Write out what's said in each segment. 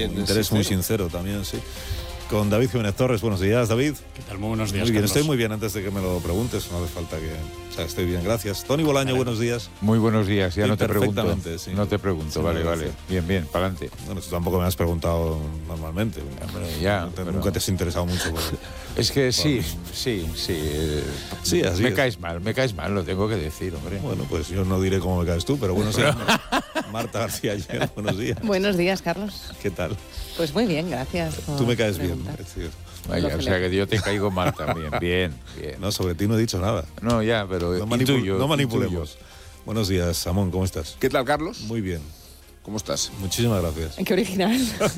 interés muy sincero también, sí. Con David Jiménez Torres. Buenos días, David. ¿Qué tal? Muy buenos días, Muy bien, Carlos. estoy muy bien antes de que me lo preguntes, no hace falta que... O sea, estoy bien, gracias. Tony Bolaño, buenos días. Muy buenos días, ya Sí, no te pregunto. perfectamente, sí. No te pregunto, Sí, vale. gracias. Bien, para adelante. Bueno, tú tampoco me has preguntado normalmente. Nunca te has interesado mucho por... Es que sí. Sí, así me es. caes mal, lo tengo que decir, hombre. Bueno, pues yo no diré cómo me caes tú, pero bueno, sí. Marta García Ayer, buenos días. Buenos días, Carlos. ¿Qué tal? Pues muy bien, gracias. Tú me caes bien, preguntar. es decir, Vaya, o sea que yo te caigo mal también. Bien. no, sobre ti no he dicho nada. No, ya, pero No manipulemos. Buenos días, Samón, ¿cómo estás? ¿Qué tal, Carlos? Muy bien, ¿Cómo estás? muchísimas gracias. Qué original.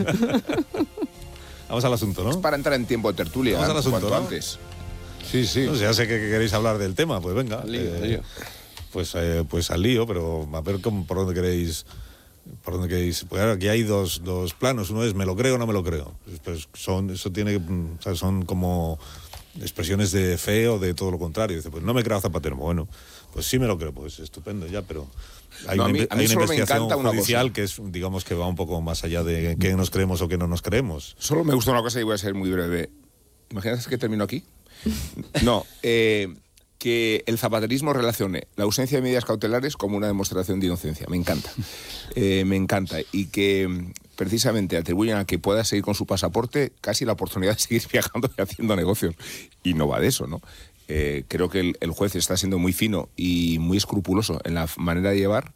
Vamos al asunto, ¿no? Es para entrar en tiempo de tertulia, Vamos al asunto, cuanto ¿no? antes. Sí. No sé, ya sé que queréis hablar del tema, pues venga. Al lío. Pues al lío, pero a ver por dónde queréis. Pues aquí hay dos planos. Uno es me lo creo o no me lo creo. Pues son como expresiones de fe o de todo lo contrario. Dice, pues no me creo a Zapatero. Bueno, pues sí me lo creo, pues estupendo ya, pero hay No, una, a mí hay una solo me investigación encanta una judicial cosa. que es, digamos, que va un poco más allá de qué nos creemos o qué no nos creemos. Solo me gusta una cosa y voy a ser muy breve. ¿Imaginas que termino aquí? No, que el zapaterismo relacione la ausencia de medidas cautelares como una demostración de inocencia. Me encanta. Me encanta. Y que precisamente atribuyen a que pueda seguir con su pasaporte casi la oportunidad de seguir viajando y haciendo negocios. Y no va de eso, ¿no? Creo que el juez está siendo muy fino y muy escrupuloso en la manera de llevar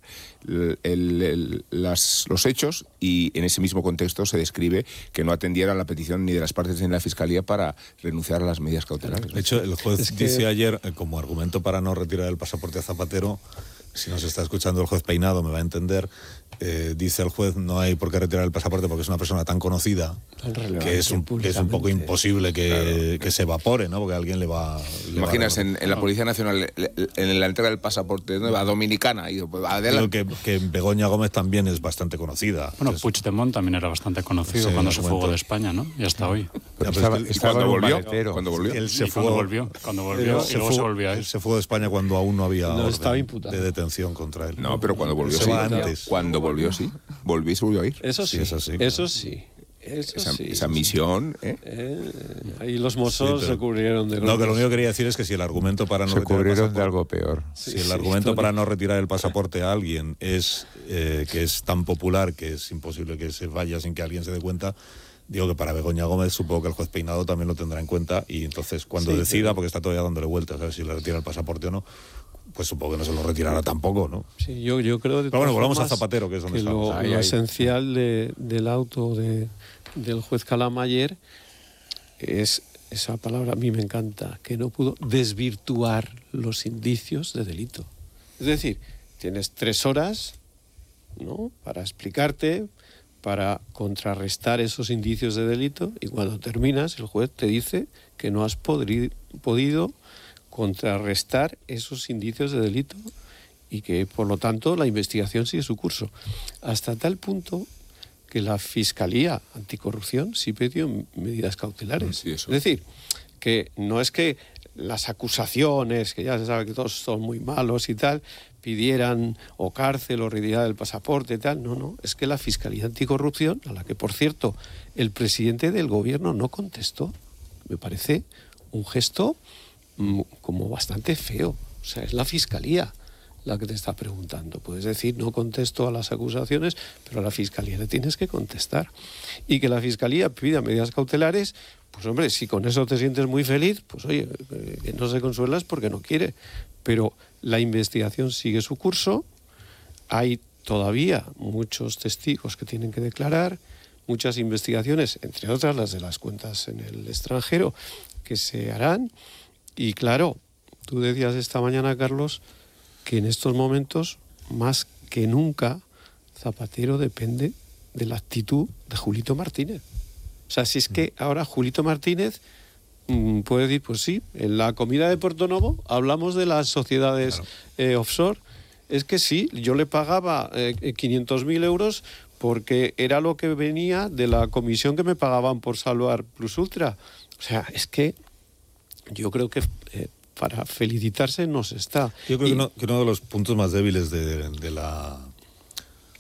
los hechos, y en ese mismo contexto se describe que no atendiera la petición ni de las partes ni de la Fiscalía para renunciar a las medidas cautelares. De hecho, el juez dice ayer, como argumento para no retirar el pasaporte a Zapatero, si nos está escuchando el juez Peinado me va a entender, dice el juez no hay por qué retirar el pasaporte porque es una persona tan conocida que es un poco imposible que se evapore, ¿no? Porque alguien le va... Imaginas en la Policía Nacional, en la entrega del pasaporte, ¿no? A Dominicana. Y, pues, adelante. Creo que Begoña Gómez también es bastante conocida. Bueno, Puigdemont también era bastante conocido Sí, cuando en se su fugó momento. de España, ¿no? Y hasta hoy. Ya, pero Estaba es que en cuando un volvió, maletero. cuando volvió. él se Y fue, cuando volvió y luego se volvió a él ir. se fue de España cuando aún no había No estaba orden imputado. de detención contra él. No, pero cuando volvió Se sí. va antes. Cuando volvió sí. Volvió y se volvió a ir. Eso sí, Sí, eso sí. eso sí. Esa misión, Ahí los mozos Sí, pero- se cubrieron de No, que lo glorias. único que quería decir es que si el argumento para no Se retirar el cubrieron de pasaporte- algo peor. Si el argumento para no retirar el pasaporte a alguien es que es tan popular que es imposible que se vaya sin que alguien se dé cuenta, digo que para Begoña Gómez supongo que el juez Peinado también lo tendrá en cuenta, y entonces cuando decida, porque está todavía dándole vueltas a ver si le retira el pasaporte o no, pues supongo que no se lo retirará tampoco, ¿no? Sí, yo creo de Pero bueno, todas volvamos a formas Zapatero, que es donde que estamos. lo Ahí. esencial del auto del juez Calama ayer es esa palabra, a mí me encanta, que no pudo desvirtuar los indicios de delito. Es decir, tienes 3 horas, ¿no?, para explicarte, para contrarrestar esos indicios de delito, y cuando terminas el juez te dice que no has podido contrarrestar esos indicios de delito y que por lo tanto la investigación sigue su curso, hasta tal punto que la Fiscalía Anticorrupción sí pidió medidas cautelares. Sí, eso. Es decir, que no es que las acusaciones, que ya se sabe que todos son muy malos y tal, pidieran o cárcel o retirada del pasaporte y tal. No, es que la Fiscalía Anticorrupción, a la que por cierto el presidente del gobierno no contestó, me parece un gesto como bastante feo. O sea, es la Fiscalía la que te está preguntando. Puedes decir, no contesto a las acusaciones, pero a la Fiscalía le tienes que contestar. Y que la Fiscalía pida medidas cautelares, pues hombre, si con eso te sientes muy feliz, pues oye, que no se consuela es porque no quiere. Pero la investigación sigue su curso, hay todavía muchos testigos que tienen que declarar, muchas investigaciones, entre otras las de las cuentas en el extranjero, que se harán. Y claro, tú decías esta mañana, Carlos, que en estos momentos, más que nunca, Zapatero depende de la actitud de Julito Martínez. O sea, si es que ahora Julito Martínez puede decir, pues sí, en la comida de Puerto Novo hablamos de las sociedades offshore. Es que sí, yo le pagaba 500.000 euros porque era lo que venía de la comisión que me pagaban por salvar Plus Ultra. O sea, es que yo creo que para felicitarse no se está. Yo creo que uno de los puntos más débiles de la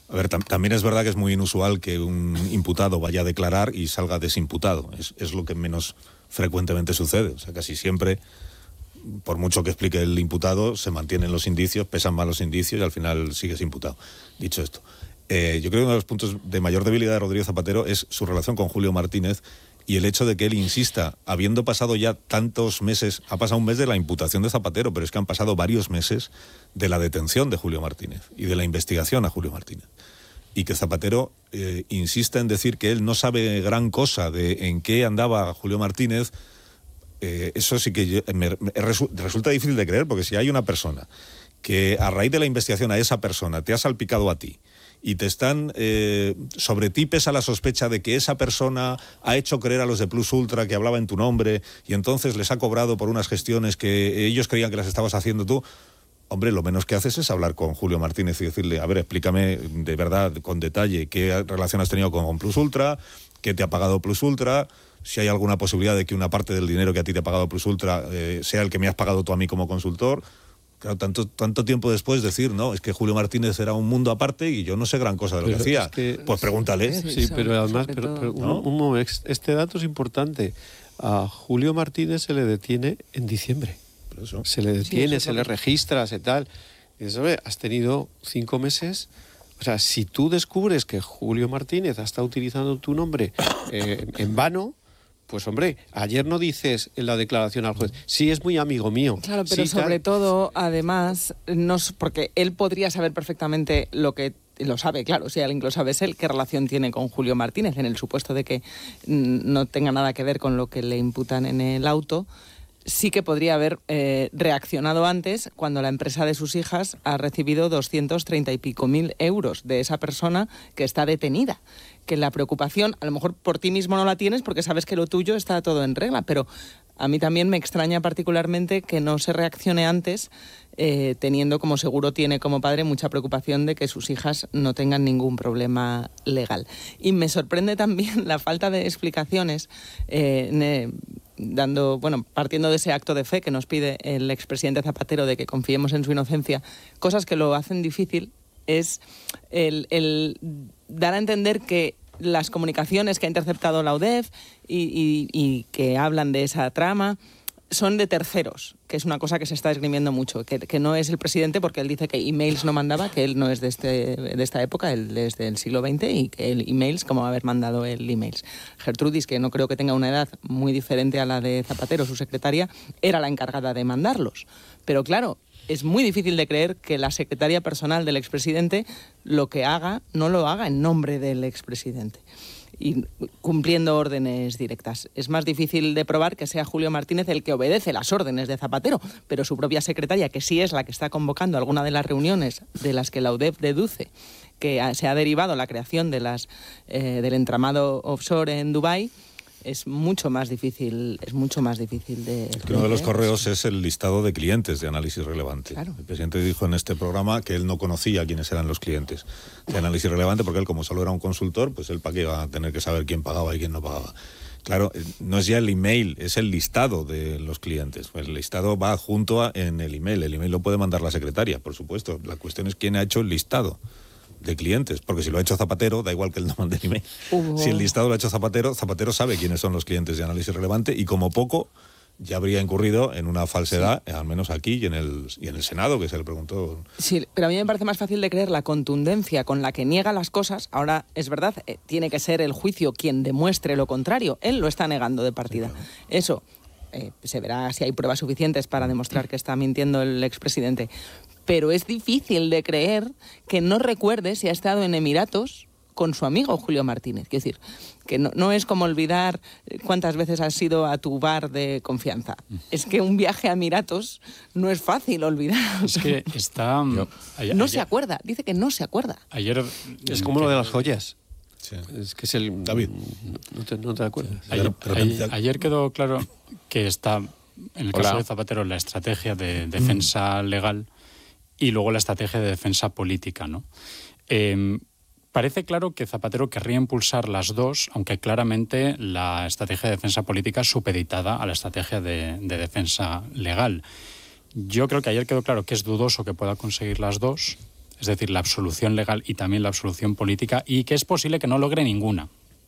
A ver, también es verdad que es muy inusual que un imputado vaya a declarar y salga desimputado. Es lo que menos frecuentemente sucede. O sea, casi siempre, por mucho que explique el imputado, se mantienen los indicios, pesan más los indicios y al final sigues imputado. Dicho esto, yo creo que uno de los puntos de mayor debilidad de Rodríguez Zapatero es su relación con Julio Martínez y el hecho de que él insista, habiendo pasado ya tantos meses, ha pasado un mes de la imputación de Zapatero, pero es que han pasado varios meses de la detención de Julio Martínez y de la investigación a Julio Martínez. Y que Zapatero insista en decir que él no sabe gran cosa de en qué andaba Julio Martínez, eso sí que resulta difícil de creer, porque si hay una persona que a raíz de la investigación a esa persona te ha salpicado a ti, y te están, sobre ti pesa la sospecha de que esa persona ha hecho creer a los de Plus Ultra que hablaba en tu nombre y entonces les ha cobrado por unas gestiones que ellos creían que las estabas haciendo tú, hombre, lo menos que haces es hablar con Julio Martínez y decirle, a ver, explícame de verdad, con detalle, qué relación has tenido con Plus Ultra, qué te ha pagado Plus Ultra, si hay alguna posibilidad de que una parte del dinero que a ti te ha pagado Plus Ultra sea el que me has pagado tú a mí como consultor. Claro, tanto tiempo después decir, no, es que Julio Martínez era un mundo aparte y yo no sé gran cosa de lo que hacía. Es que, pues pregúntale. Sí, pero además, un momento, este dato es importante. A Julio Martínez se le detiene en diciembre. Se le detiene, se le registra, se tal. Y dices, oye, has tenido 5 meses. O sea, si tú descubres que Julio Martínez ha estado utilizando tu nombre en vano, pues hombre, ayer no dices en la declaración al juez, sí, es muy amigo mío. Claro, pero sí, sobre todo, además, porque él podría saber perfectamente lo que... Lo sabe, claro, si alguien lo sabe es él, qué relación tiene con Julio Martínez, en el supuesto de que no tenga nada que ver con lo que le imputan en el auto. Sí que podría haber reaccionado antes cuando la empresa de sus hijas ha recibido 230 y pico mil euros de esa persona que está detenida. Que la preocupación, a lo mejor por ti mismo no la tienes porque sabes que lo tuyo está todo en regla, pero a mí también me extraña particularmente que no se reaccione antes, teniendo, como seguro tiene como padre, mucha preocupación de que sus hijas no tengan ningún problema legal. Y me sorprende también la falta de explicaciones, partiendo de ese acto de fe que nos pide el expresidente Zapatero de que confiemos en su inocencia, cosas que lo hacen difícil es el dar a entender que las comunicaciones que ha interceptado la UDEF y que hablan de esa trama son de terceros, que es una cosa que se está esgrimiendo mucho, que no es el presidente porque él dice que emails no mandaba, que él no es de esta época, él es del siglo XX y que el emails, como haber mandado el emails. Gertrudis, que no creo que tenga una edad muy diferente a la de Zapatero, su secretaria, era la encargada de mandarlos. Pero claro, es muy difícil de creer que la secretaria personal del expresidente lo que haga, no lo haga en nombre del expresidente y cumpliendo órdenes directas. Es más difícil de probar que sea Julio Martínez el que obedece las órdenes de Zapatero, pero su propia secretaria, que sí es la que está convocando alguna de las reuniones de las que la UDEF deduce que se ha derivado la creación de del entramado offshore en Dubái, es mucho más difícil de... Uno de los correos es el listado de clientes de Análisis Relevante. Claro. El presidente dijo en este programa que él no conocía quiénes eran los clientes de Análisis Relevante, porque él, como solo era un consultor, pues él para qué iba a tener que saber quién pagaba y quién no pagaba. Claro, no es ya el email, es el listado de los clientes. Pues el listado va junto en el email. El email lo puede mandar la secretaria, por supuesto. La cuestión es quién ha hecho el listado de clientes, porque si lo ha hecho Zapatero, da igual que él no mande email. Si el listado lo ha hecho Zapatero, Zapatero sabe quiénes son los clientes de Análisis Relevante y como poco ya habría incurrido en una falsedad, al menos aquí y en el Senado, que se le preguntó. Sí, pero a mí me parece más fácil de creer la contundencia con la que niega las cosas. Ahora, es verdad, tiene que ser el juicio quien demuestre lo contrario. Él lo está negando de partida. Sí, claro. Eso se verá si hay pruebas suficientes para demostrar que está mintiendo el expresidente. Pero es difícil de creer que no recuerde si ha estado en Emiratos con su amigo Julio Martínez. Quiero decir, que no es como olvidar cuántas veces has ido a tu bar de confianza. Es que un viaje a Emiratos no es fácil olvidar. Es que está... se acuerda, dice que no se acuerda. Ayer... Es como lo de las joyas. Sí. Es que es el... David. No te acuerdas. Ayer quedó claro que está, en el caso de Zapatero, la estrategia de defensa legal y luego la estrategia de defensa política, ¿no? Parece claro que Zapatero querría impulsar las dos, aunque claramente la estrategia de defensa política es supeditada a la estrategia de defensa legal. Yo creo que ayer quedó claro que es dudoso que pueda conseguir las dos. es decir, la absolución legal y también la absolución política, y que es posible que no logre ninguna.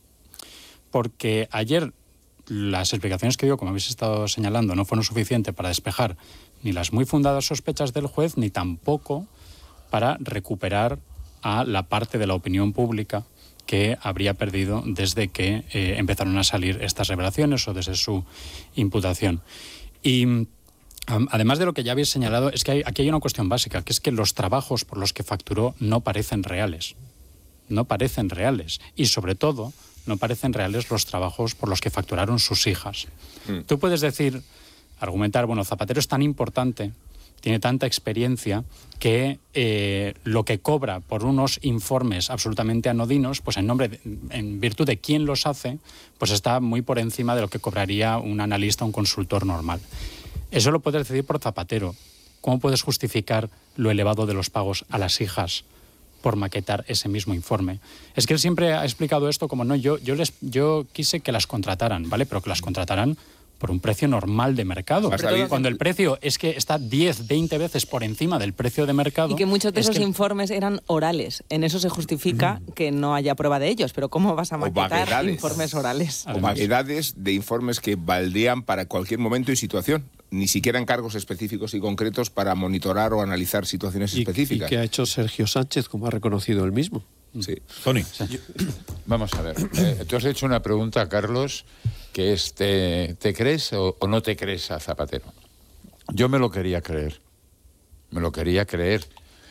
Porque ayer las explicaciones que dio, como habéis estado señalando, no fueron suficientes para despejar ni las muy fundadas sospechas del juez, ni tampoco para recuperar a la parte de la opinión pública que habría perdido desde que empezaron a salir estas revelaciones o desde su imputación. Y además de lo que ya habéis señalado, es que aquí hay una cuestión básica, que es que los trabajos por los que facturó no parecen reales. No parecen reales. Y sobre todo, no parecen reales los trabajos por los que facturaron sus hijas. Tú puedes decir, argumentar, bueno, Zapatero es tan importante, tiene tanta experiencia, que lo que cobra por unos informes absolutamente anodinos, pues en virtud de quién los hace, pues está muy por encima de lo que cobraría un analista o un consultor normal. Eso lo puedes decir por Zapatero. ¿Cómo puedes justificar lo elevado de los pagos a las hijas por maquetar ese mismo informe? Es que él siempre ha explicado esto como, no, yo quise que las contrataran, ¿vale? Pero que las contrataran por un precio normal de mercado. Cuando el precio es que está 10, 20 veces por encima del precio de mercado. Y que muchos de esos informes eran orales. En eso se justifica que no haya prueba de ellos. Pero ¿cómo vas a maquetar informes orales? O vaguedades de informes que valdrían para cualquier momento y situación. Ni siquiera encargos específicos y concretos para monitorar o analizar situaciones específicas. ¿Y qué ha hecho Sergio Sánchez, como ha reconocido él mismo? Sí. Tony. Vamos a ver. Tú has hecho una pregunta, Carlos, que es, ¿te crees o no te crees a Zapatero? Yo me lo quería creer. Me lo quería creer.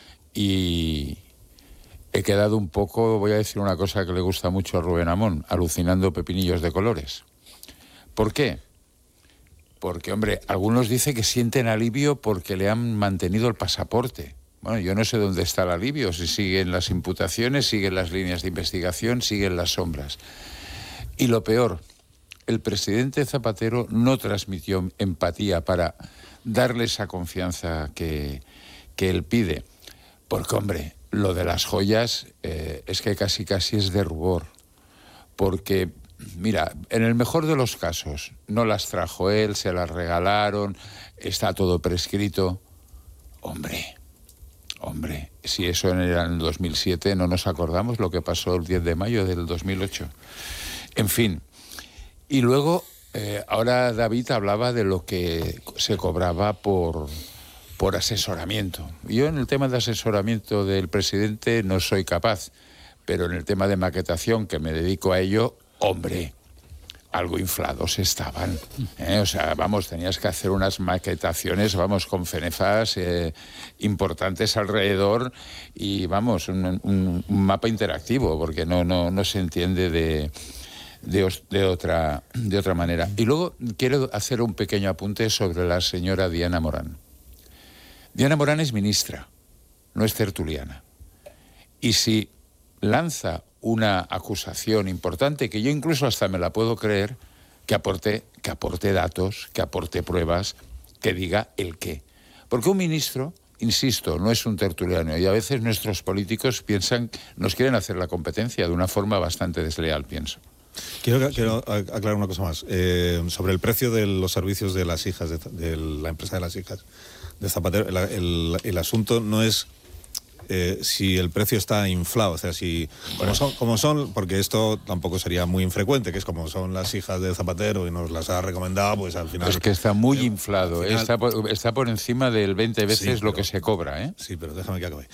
Y he quedado un poco, voy a decir una cosa que le gusta mucho a Rubén Amón, alucinando pepinillos de colores. ¿Por qué? Porque, hombre, algunos dicen que sienten alivio porque le han mantenido el pasaporte. Bueno, yo no sé dónde está el alivio, si siguen las imputaciones, siguen las líneas de investigación, siguen las sombras. Y lo peor, el presidente Zapatero no transmitió empatía para darle esa confianza que él pide. Porque, hombre, lo de las joyas es que casi es de rubor. Porque, mira, en el mejor de los casos, no las trajo él, se las regalaron, está todo prescrito. Hombre, si eso era en el 2007, no nos acordamos lo que pasó el 10 de mayo del 2008. En fin. Y luego, ahora David hablaba de lo que se cobraba por asesoramiento. Yo en el tema de asesoramiento del presidente no soy capaz, pero en el tema de maquetación, que me dedico a ello, hombre, algo inflados estaban. O sea, vamos, tenías que hacer unas maquetaciones, vamos, con fenefas importantes alrededor y, vamos, un mapa interactivo, porque no se entiende de otra manera. Y luego quiero hacer un pequeño apunte sobre la señora Diana Morán. Diana Morán es ministra, no es tertuliana. Y si lanza una acusación importante, que yo incluso hasta me la puedo creer, que aporte datos, que aporte pruebas, que diga el qué. Porque un ministro, insisto, no es un tertuliano, y a veces nuestros políticos nos quieren hacer la competencia de una forma bastante desleal, pienso. Quiero aclarar una cosa más. Sobre el precio de los servicios de las hijas, de la empresa de las hijas de Zapatero, el asunto no es si el precio está inflado, o sea, si como son, porque esto tampoco sería muy infrecuente, que es como son las hijas de Zapatero y nos las ha recomendado, pues al final... Es que está muy inflado, final, está por encima del 20 veces sí, lo que se cobra, ¿eh? Sí, pero déjame que acabe.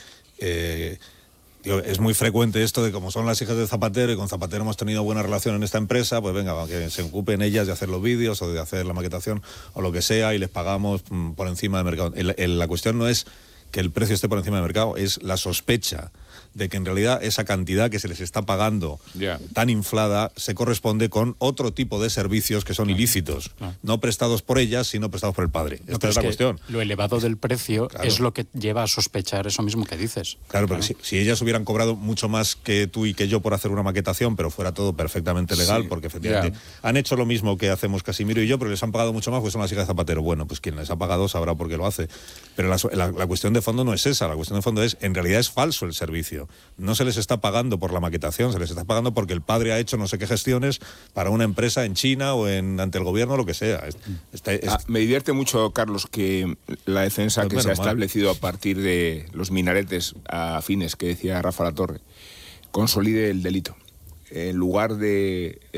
Es muy frecuente esto de como son las hijas de Zapatero y con Zapatero hemos tenido buena relación en esta empresa, pues venga, que se ocupen ellas de hacer los vídeos o de hacer la maquetación o lo que sea y les pagamos por encima del mercado. La cuestión no es que el precio esté por encima del mercado, es la sospecha de que en realidad esa cantidad que se les está pagando tan inflada se corresponde con otro tipo de servicios que son ilícitos, no prestados por ellas, sino prestados por el padre. Esta es la cuestión. Lo elevado del precio es lo que lleva a sospechar eso mismo que dices. Claro, porque si ellas hubieran cobrado mucho más que tú y que yo por hacer una maquetación, pero fuera todo perfectamente legal, porque efectivamente han hecho lo mismo que hacemos Casimiro y yo, pero les han pagado mucho más porque son las hijas de Zapatero. Bueno, pues quien les ha pagado sabrá por qué lo hace. Pero la cuestión de fondo no es esa, la cuestión de fondo es, en realidad es falso el servicio. no se les está pagando por la maquetación, se les está pagando porque el padre ha hecho no sé qué gestiones para una empresa en China o ante el gobierno, lo que sea. Me divierte mucho, Carlos, que la defensa Pues que se ha menos mal. establecido a partir de los minaretes afines que decía Rafa Latorre consolide el delito. En lugar de